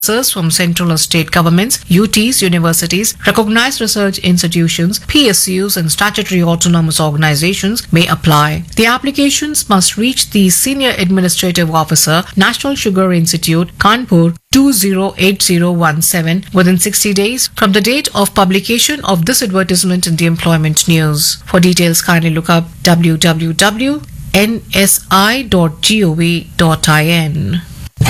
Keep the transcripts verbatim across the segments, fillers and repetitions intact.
from central or state governments, U Ts, universities, recognized research institutions, P S Us and statutory autonomous organizations may apply. The applications must reach the Senior Administrative Officer, National Sugar Institute, Kanpur, two zero eight zero one seven within sixty days from the date of publication of this advertisement in the employment news. For details, kindly look up w w w dot n s i dot gov dot in.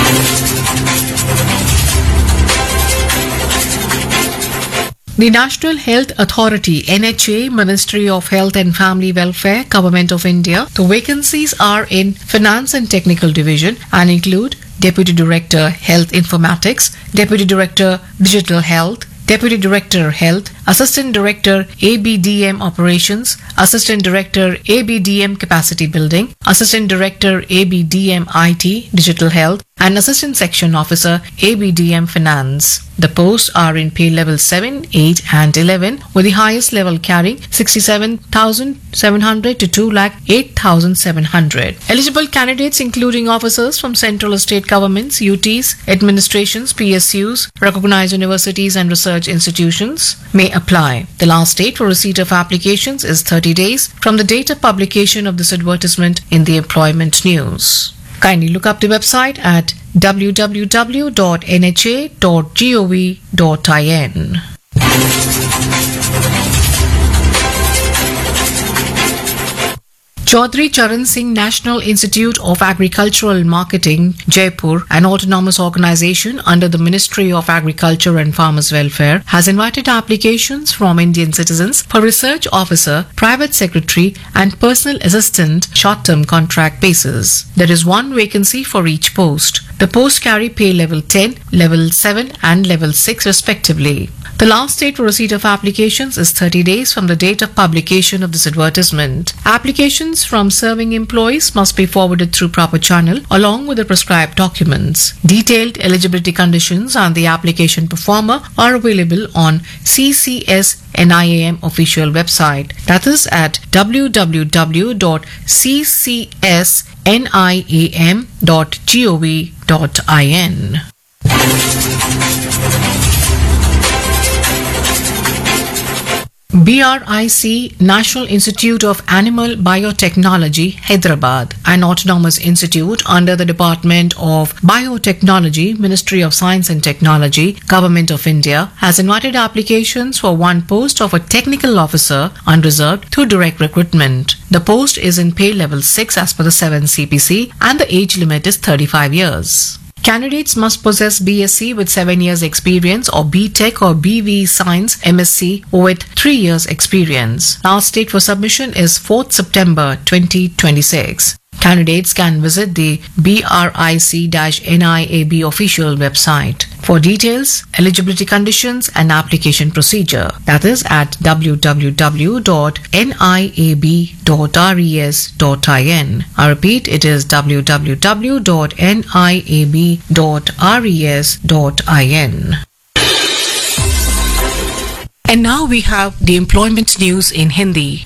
The National Health Authority, N H A, Ministry of Health and Family Welfare, Government of India. The vacancies are in Finance and Technical Division and include Deputy Director Health Informatics, Deputy Director Digital Health, Deputy Director Health, Assistant Director A B D M Operations, Assistant Director A B D M Capacity Building, Assistant Director A B D M I T Digital Health, and Assistant Section Officer A B D M Finance. The posts are in pay level seven, eight and eleven, with the highest level carrying sixty-seven thousand seven hundred to two lakh eight thousand seven hundred. Eligible candidates including officers from central or state governments, U Ts, administrations, P S Us, recognized universities and research institutions may apply. The last date for receipt of applications is thirty days from the date of publication of this advertisement in the employment news. Kindly look up the website at w w w dot n h a dot gov dot in. Chaudhry Charan Singh National Institute of Agricultural Marketing, Jaipur, an autonomous organization under the Ministry of Agriculture and Farmers Welfare, has invited applications from Indian citizens for research officer, private secretary, and personal assistant short-term contract basis. There is one vacancy for each post. The posts carry pay level ten, level seven, and level six respectively. The last date for receipt of applications is thirty days from the date of publication of this advertisement. Applications from serving employees must be forwarded through proper channel along with the prescribed documents. Detailed eligibility conditions and the application performer are available on C C S N I A M official website. That is at w w w dot c c s n i a m dot gov dot in. B R I C, National Institute of Animal Biotechnology, Hyderabad, an autonomous institute under the Department of Biotechnology, Ministry of Science and Technology, Government of India, has invited applications for one post of a technical officer unreserved through direct recruitment. The post is in pay level six as per the seventh C P C and the age limit is thirty-five years. Candidates must possess B S c with seven years experience or B Tech or B V Science M S c with three years experience. Last date for submission is fourth September twenty twenty-six. Candidates can visit the B R I C N I A B official website for details, eligibility conditions and application procedure. That is at w w w dot n i a b dot res dot in. I repeat, it is w w w dot n i a b dot res dot in. And now we have the employment news in Hindi.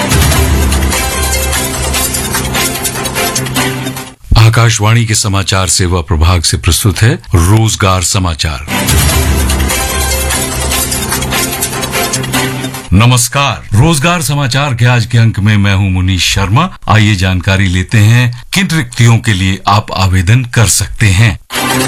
Akashvani के समाचार सेवा प्रभाग से प्रस्तुत है रोजगार समाचार। नमस्कार, रोजगार समाचार के आज के अंक में मैं हूं मुनीश शर्मा। आइए जानकारी लेते हैं किन रिक्तियों के लिए आप आवेदन कर सकते हैं।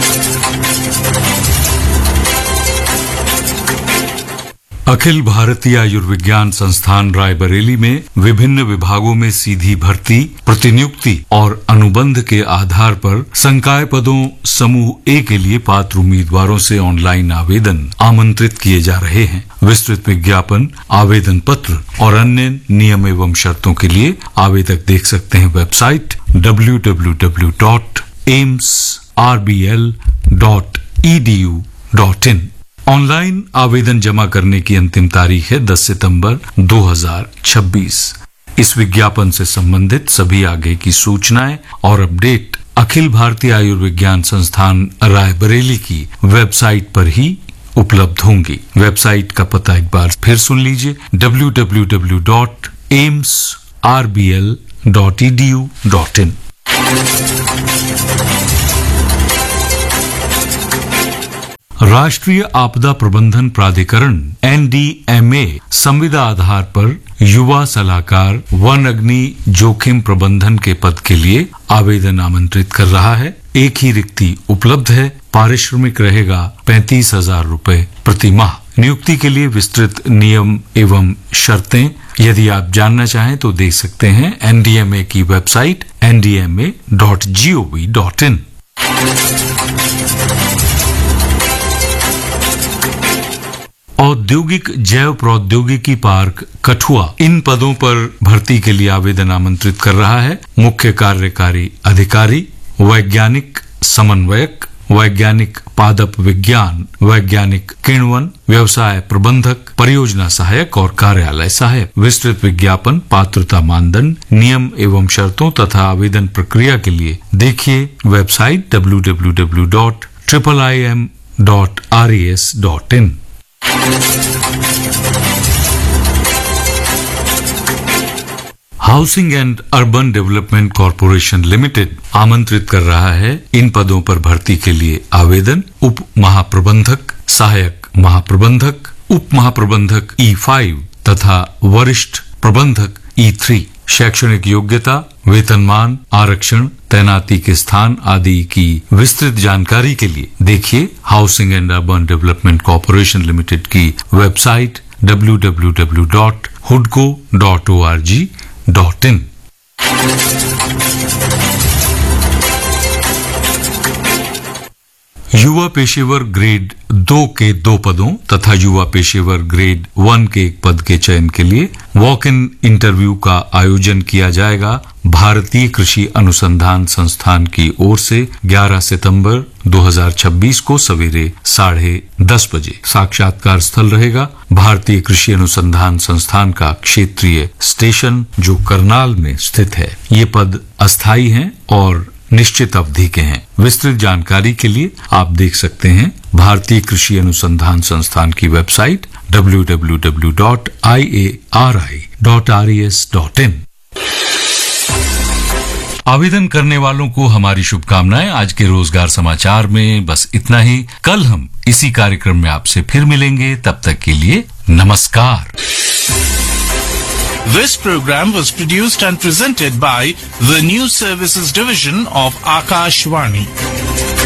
अखिल भारतीय आयुर्विज्ञान संस्थान रायबरेली में विभिन्न विभागों में सीधी भर्ती, प्रतिनियुक्ति और अनुबंध के आधार पर संकाय पदों समूह ए के लिए पात्र उम्मीदवारों से ऑनलाइन आवेदन आमंत्रित किए जा रहे हैं। विस्तृत विज्ञापन, आवेदन पत्र और अन्य नियम एवं शर्तों के लिए आवेदक देख सकते हैं website W W W dot AIIMS R B L dot E D U dot in. Online आवेदन जमा करने की अंतिम तारीख है दस सितंबर दो हज़ार छब्बीस। इस विज्ञापन से संबंधित सभी आगे की सूचनाएं और अपडेट अखिल भारतीय आयुर्विज्ञान संस्थान रायबरेली की वेबसाइट पर ही उपलब्ध होंगी। वेबसाइट का पता एक बार फिर सुन लीजिए W W W dot AIIMS R B L dot E D U dot in. राष्ट्रीय आपदा प्रबंधन प्राधिकरण एन डी एम ए संविदा आधार पर युवा सलाहकार वन अग्नि जोखिम प्रबंधन के पद के लिए आवेदन आमंत्रित कर रहा है। एक ही रिक्ति उपलब्ध है। पारिश्रमिक रहेगा पैंतीस हजार रूपए प्रति माह। नियुक्ति के लिए विस्तृत नियम एवं शर्तें यदि आप जानना चाहें तो देख सकते हैं एन डी एम ए की website N D M A dot G O V dot in. औद्योगिक जैव प्रौद्योगिकी पार्क कठुआ इन पदों पर भर्ती के लिए आवेदन आमंत्रित कर रहा है। मुख्य कार्यकारी अधिकारी, वैज्ञानिक समन्वयक, वैज्ञानिक पादप विज्ञान, वैज्ञानिक किण्वन, व्यवसाय प्रबंधक, परियोजना सहायक और कार्यालय सहायक। विस्तृत विज्ञापन, पात्रता मानदंड, नियम एवं शर्तों तथा आवेदन प्रक्रिया के लिए देखिए website W W W dot triple I am dot R E S dot in. Housing and urban development corporation limited आमंत्रित कर रहा है इन पदों पर भर्ती के लिए आवेदन। उप महाप्रबंधक, सहायक महाप्रबंधक, उप महाप्रबंधक ई फाइव तथा वरिष्ठ प्रबंधक ई थ्री। शैक्षणिक योग्यता, वेतनमान, आरक्षण, तैनाती के स्थान आदि की विस्तृत जानकारी के लिए देखिए housing and urban development corporation limited की website W W W dot Hudco dot O R G dot in. युवा पेशेवर ग्रेड दो के दो पदों तथा युवा पेशेवर ग्रेड वन के एक पद के चयन के लिए वॉक इन इंटरव्यू का आयोजन किया जाएगा भारतीय कृषि अनुसंधान संस्थान की ओर से ग्यारह सितंबर दो हज़ार छब्बीस को सवेरे साढ़े दस बजे। साक्षात्कार स्थल रहेगा भारतीय कृषि अनुसंधान संस्थान का क्षेत्रीय स्टेशन जो करनाल में स्थित है। ये पद अस्थायी हैं और निश्चित अवधि के हैं। विस्तृत जानकारी के लिए आप देख सकते हैं भारतीय कृषि अनुसंधान संस्थान की website W W W dot I A R I dot R E S dot in. आवेदन करने वालों को हमारी शुभकामनाएं। आज के रोजगार समाचार में बस इतना ही। कल हम इसी कार्यक्रम में आपसे फिर मिलेंगे। तब तक के लिए नमस्कार। This program was produced and presented by the News Services Division of Akashvani.